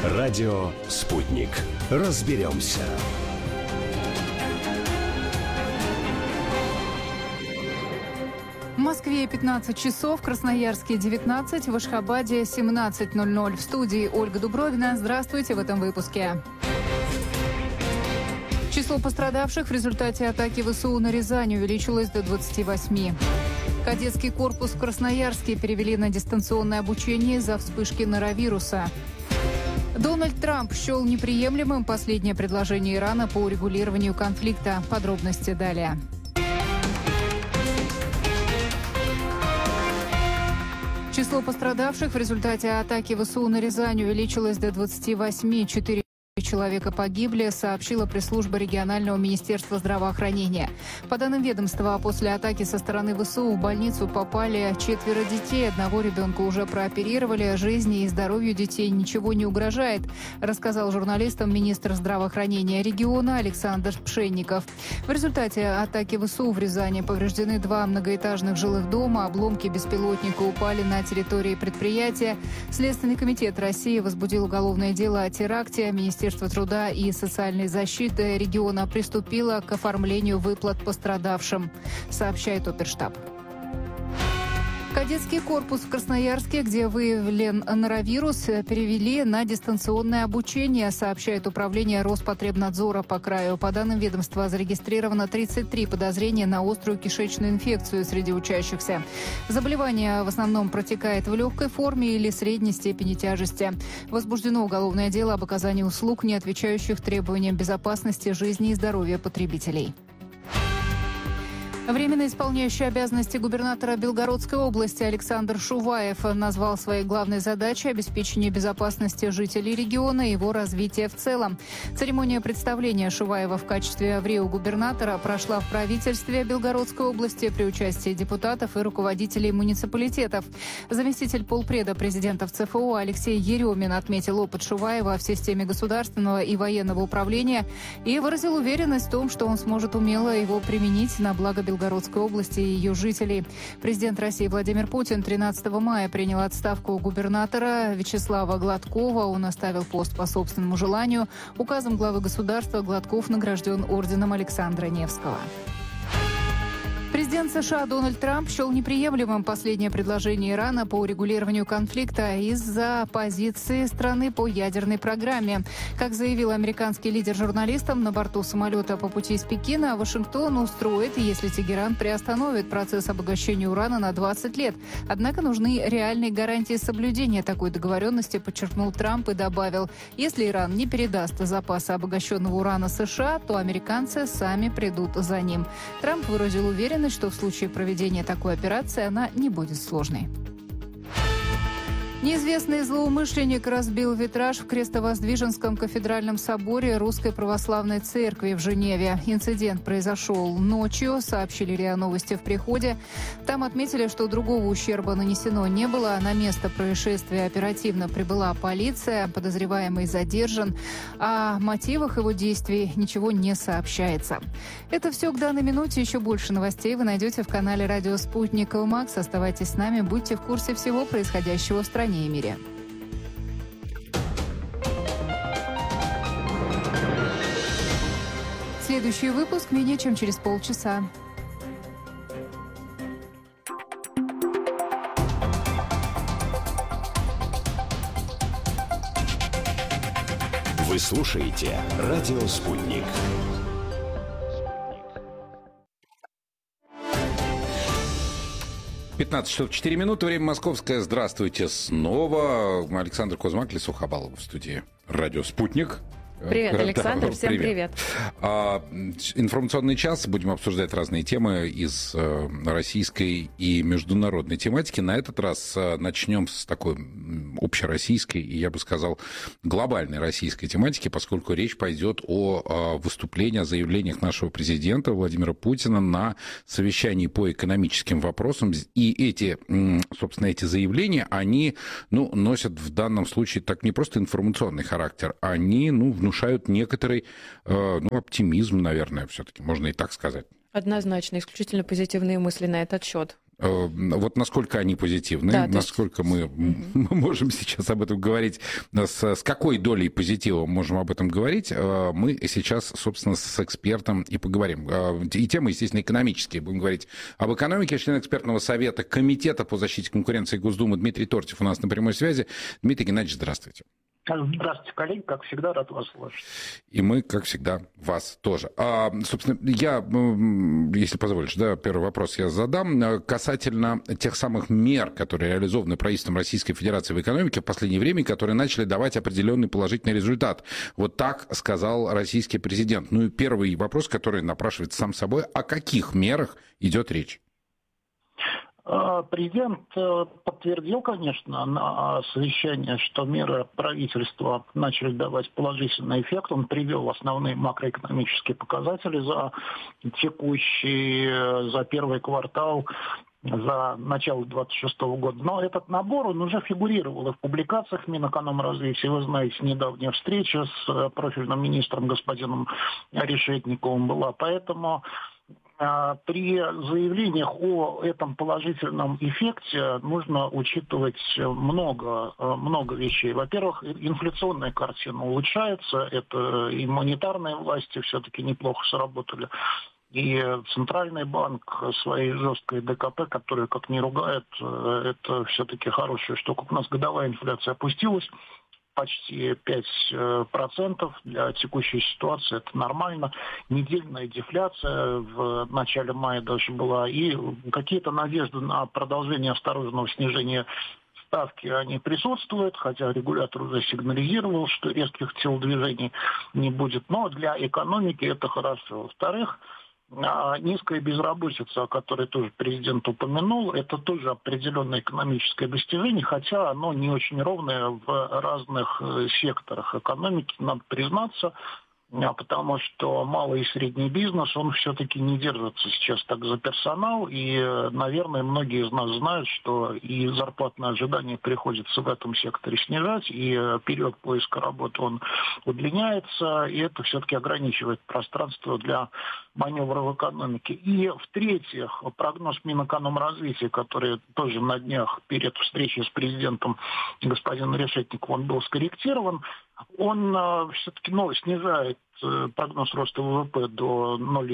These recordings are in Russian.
Радио «Спутник». Разберемся. В Москве 15 часов, в Красноярске 19, в Ашхабаде 17:00. В студии Ольга Дубровина. Здравствуйте в этом выпуске. Число пострадавших в результате атаки ВСУ на Рязань увеличилось до 28. Кадетский корпус в Красноярске перевели на дистанционное обучение из-за вспышки норовируса. Дональд Трамп счел неприемлемым последнее предложение Ирана по урегулированию конфликта. Подробности далее. Число пострадавших в результате атаки ВСУ на Рязань увеличилось до 28. 4 человека погибли, сообщила пресс-служба регионального министерства здравоохранения. По данным ведомства, после атаки со стороны ВСУ в больницу попали 4 детей. Одного ребенка уже прооперировали. Жизни и здоровью детей ничего не угрожает, рассказал журналистам министр здравоохранения региона Александр Пшенников. В результате атаки ВСУ в Рязани повреждены 2 многоэтажных жилых дома. Обломки беспилотника упали на территории предприятия. Следственный комитет России возбудил уголовное дело о теракте. Министерство труда и социальной защиты региона приступило к оформлению выплат пострадавшим, сообщает Оперштаб. Кадетский корпус в Красноярске, где выявлен норовирус, перевели на дистанционное обучение, сообщает Управление Роспотребнадзора по краю. По данным ведомства, зарегистрировано 33 подозрения на острую кишечную инфекцию среди учащихся. Заболевание в основном протекает в легкой форме или средней степени тяжести. Возбуждено уголовное дело об оказании услуг, не отвечающих требованиям безопасности жизни и здоровья потребителей. Временно исполняющий обязанности губернатора Белгородской области Александр Шуваев назвал своей главной задачей обеспечение безопасности жителей региона и его развития в целом. Церемония представления Шуваева в качестве врио-губернатора прошла в правительстве Белгородской области при участии депутатов и руководителей муниципалитетов. Заместитель полпреда президента в ЦФО Алексей Еремин отметил опыт Шуваева в системе государственного и военного управления и выразил уверенность в том, что он сможет умело его применить на благо Белгородской области и ее жителей. Президент России Владимир Путин 13 мая принял отставку губернатора Вячеслава Гладкова. Он оставил пост по собственному желанию. Указом главы государства Гладков награжден орденом Александра Невского. Президент США Дональд Трамп счел неприемлемым последнее предложение Ирана по урегулированию конфликта из-за позиции страны по ядерной программе. Как заявил американский лидер журналистам, на борту самолета по пути из Пекина Вашингтон устроит, если Тегеран приостановит процесс обогащения урана на 20 лет. Однако нужны реальные гарантии соблюдения такой договоренности, подчеркнул Трамп и добавил, если Иран не передаст запасы обогащенного урана США, то американцы сами придут за ним. Трамп выразил уверенность, что в случае проведения такой операции она не будет сложной. Неизвестный злоумышленник разбил витраж в Крестовоздвиженском кафедральном соборе Русской Православной Церкви в Женеве. Инцидент произошел ночью, сообщили РИА Новости в приходе. Там отметили, что другого ущерба нанесено не было. На место происшествия оперативно прибыла полиция. Подозреваемый задержан. О мотивах его действий ничего не сообщается. Это все к данной минуте. Еще больше новостей вы найдете в канале «Радио Спутник МАКС». Оставайтесь с нами, будьте в курсе всего происходящего в стране и мире. Следующий выпуск менее чем через полчаса. Вы слушаете «Радио Спутник». Пятнадцать часов 4 минуты, время московское. Здравствуйте снова. Александр Кузьмак, Лесу Хабалова в студии «Радио Спутник». Привет, Александр, всем привет. Информационный час. Будем обсуждать разные темы из российской и международной тематики. На этот раз начнем с такой общероссийской и, я бы сказал, глобальной российской тематики, поскольку речь пойдет о выступлении, о заявлениях нашего президента Владимира Путина на совещании по экономическим вопросам. И эти, собственно, эти заявления, они носят в данном случае так не просто информационный характер, они внушают некоторый оптимизм, наверное, все-таки, можно и так сказать. Однозначно, исключительно позитивные мысли на этот счет. Вот насколько они позитивны, да, насколько мы можем сейчас об этом говорить, с какой долей позитива можем об этом говорить, мы сейчас, собственно, с экспертом и поговорим. И темы, естественно, экономические. Будем говорить об экономике. Член экспертного совета Комитета по защите конкуренции Госдумы Дмитрий Тортьев у нас на прямой связи. Дмитрий Геннадьевич, здравствуйте. Здравствуйте, коллеги. Как всегда, рад вас слышать. И мы, как всегда, вас тоже. Собственно, я, если позволишь, первый вопрос я задам. Касательно тех самых мер, которые реализованы правительством Российской Федерации в экономике в последнее время, которые начали давать определенный положительный результат. Вот так сказал российский президент. Ну и первый вопрос, который напрашивается сам собой, о каких мерах идет речь? Президент подтвердил, конечно, на совещании, что меры правительства начали давать положительный эффект. Он привел основные макроэкономические показатели за за первый квартал, за начало 2026 года. Но этот набор, он уже фигурировал и в публикациях Минэкономразвития. Вы знаете, недавняя встреча с профильным министром господином Решетниковым была. Поэтому при заявлениях о этом положительном эффекте нужно учитывать много вещей. Во-первых, инфляционная картина улучшается, это и монетарные власти все-таки неплохо сработали, и Центральный банк своей жесткой ДКП, которая как ни ругает, это все-таки хорошая штука. У нас годовая инфляция опустилась почти 5%. Для текущей ситуации это нормально. Недельная дефляция в начале мая даже была. И какие-то надежды на продолжение осторожного снижения ставки, они присутствуют, хотя регулятор уже сигнализировал, что резких телодвижений не будет. Но для экономики это хорошо. Во-вторых, низкая безработица, о которой тоже президент упомянул, это тоже определенное экономическое достижение, хотя оно не очень ровное в разных секторах экономики, надо признаться, потому что малый и средний бизнес, он все-таки не держится сейчас так за персонал, и, наверное, многие из нас знают, что и зарплатные ожидания приходится в этом секторе снижать, и период поиска работы, он удлиняется, и это все-таки ограничивает пространство для маневра в экономике. И, в-третьих, прогноз Минэкономразвития, который тоже на днях перед встречей с президентом господином Решетниковым, он был скорректирован, он все-таки снижает прогноз роста ВВП до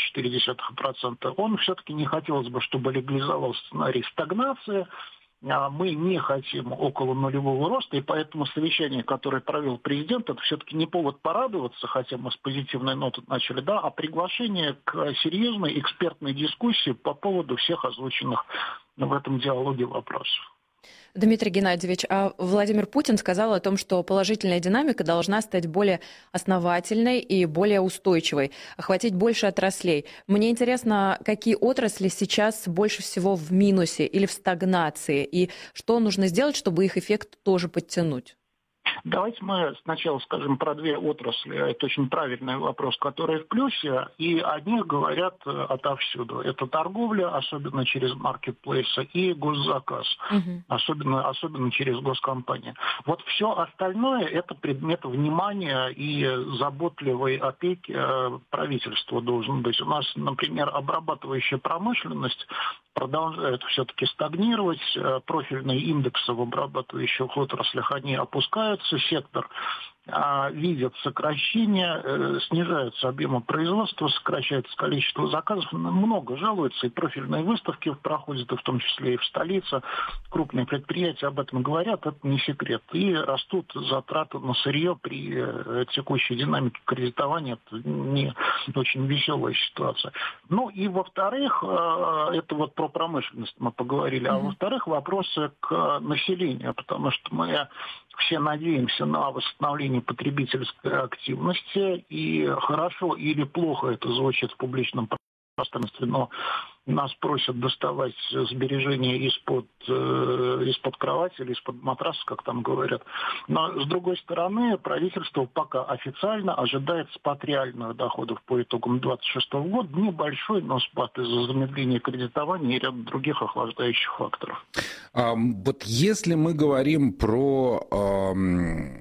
0,4%. Он все-таки не хотелось бы, чтобы легализовался сценарий стагнации. Мы не хотим около нулевого роста, и поэтому совещание, которое провел президент, это все-таки не повод порадоваться, хотя мы с позитивной ноты начали, а приглашение к серьезной экспертной дискуссии по поводу всех озвученных в этом диалоге вопросов. Дмитрий Геннадьевич, а Владимир Путин сказал о том, что положительная динамика должна стать более основательной и более устойчивой, охватить больше отраслей. Мне интересно, какие отрасли сейчас больше всего в минусе или в стагнации, и что нужно сделать, чтобы их эффект тоже подтянуть? Давайте мы сначала скажем про две отрасли. Это очень правильный вопрос, которые в плюсе, и о них говорят отовсюду. Это торговля, особенно через маркетплейсы, и госзаказ, особенно через госкомпании. Вот все остальное – это предмет внимания и заботливой опеки правительства должен быть. У нас, например, обрабатывающая промышленность продолжает все-таки стагнировать. Профильные индексы в обрабатывающих отраслях, они опускаются. Сектор видит сокращение, снижаются объемы производства, сокращается количество заказов. Много жалуются, и профильные выставки проходят, и в том числе и в столице. Крупные предприятия об этом говорят, это не секрет. И растут затраты на сырье при текущей динамике кредитования. Это не очень веселая ситуация. Ну и во-вторых, это вот про промышленность мы поговорили, а во-вторых, вопросы к населению, потому что мы все надеемся на восстановление потребительской активности, и хорошо или плохо это звучит в публичном пространстве, но нас просят доставать сбережения из-под кровати или из-под матраса, как там говорят. Но, с другой стороны, правительство пока официально ожидает спад реальных доходов по итогам 2026 года. Небольшой, но спад из-за замедления кредитования и ряда других охлаждающих факторов. Вот если мы говорим про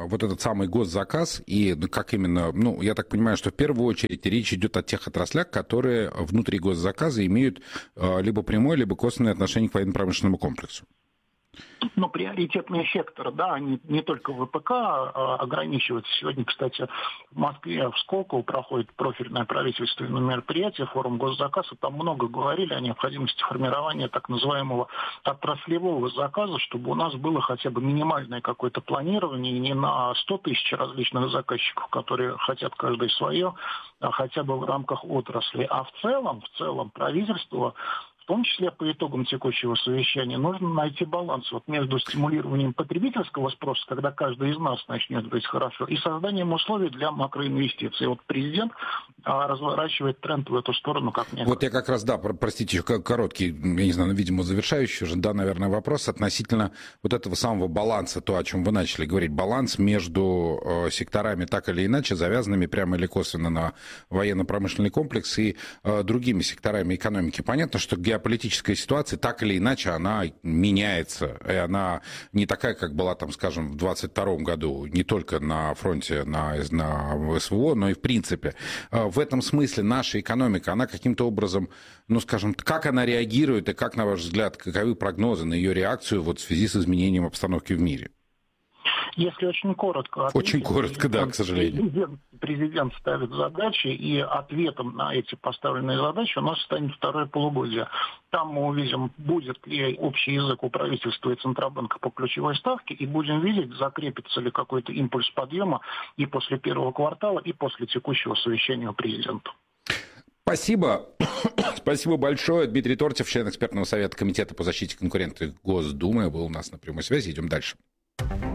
вот этот самый госзаказ и как именно, ну, я так понимаю, что в первую очередь речь идет о тех отраслях, которые внутри госзаказа имеют либо прямое, либо косвенное отношение к военно-промышленному комплексу. Но приоритетные секторы, да, они не только ВПК ограничиваются. Сегодня, кстати, в Москве, в Сколково проходит профильное правительственное мероприятие, форум госзаказа. Там много говорили о необходимости формирования так называемого отраслевого заказа, чтобы у нас было хотя бы минимальное какое-то планирование, не на 100 тысяч различных заказчиков, которые хотят каждый свое, а хотя бы в рамках отрасли. А в целом правительство, в том числе по итогам текущего совещания, нужно найти баланс вот между стимулированием потребительского спроса, когда каждый из нас начнет жить хорошо, и созданием условий для макроинвестиций. Вот президент разворачивает тренд в эту сторону, как мне кажется. Вот я как раз, да, простите, еще короткий, я не знаю, видимо, завершающий уже, да, наверное, вопрос относительно вот этого самого баланса, то, о чем вы начали говорить, баланс между секторами так или иначе завязанными прямо или косвенно на военно-промышленный комплекс и другими секторами экономики. Понятно, что геополитическая ситуация так или иначе она меняется, и она не такая, как была, там, скажем, в 22 году, не только на фронте, на СВО, но и в принципе. В этом смысле наша экономика, она каким-то образом, ну, скажем, как она реагирует, и как, на ваш взгляд, каковы прогнозы на ее реакцию вот в связи с изменением обстановки в мире? Если очень коротко. Очень коротко, да, к сожалению. Президент ставит задачи, и ответом на эти поставленные задачи у нас станет второе полугодие. Там мы увидим, будет ли общий язык у правительства и Центробанка по ключевой ставке, и будем видеть, закрепится ли какой-то импульс подъема и после первого квартала, и после текущего совещания президента. Спасибо. Спасибо большое. Дмитрий Тортьев, член экспертного совета Комитета по защите конкуренции Госдумы, был у нас на прямой связи. Идем дальше.